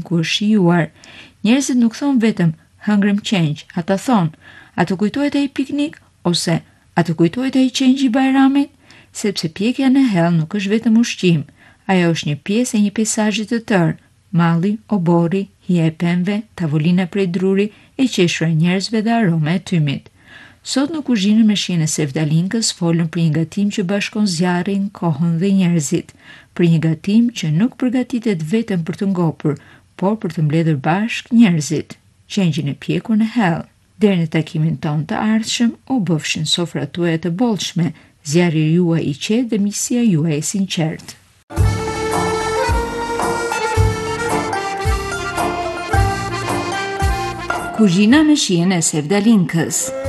ku është shijuar. Njerëzit nuk thonë vetëm hëngrëm qenj, ata thonë, a të kujtohet ai piknik ose a të kujtohet ai qenj i Bajramit, sepse pjekja në hell nuk është vetëm ushqim, ajo është një pjesë e një peizazhi të tërë, malli, obori, hija e pemëve, tavolina prej druri, e qeshura e njerëzve dhe aroma e tymit. Sot në kuzhinën me shijen e Sevdalinkës folëm për një gatim që bashkon zjarrin, kohën dhe njerëzit, për një gatim që nuk përgatitet vetëm për të ngopur, por për të mbledhur bashkë njerëzit, qenjin e pjekur në hell. Deri në takimin ton të ardhshëm, u bëfshin sofrat tuaja të bollshme, zjarri juaj i qetë dhe miqësia juaj e sinqertë. Kuzhina me shijen e Sevdalinkës.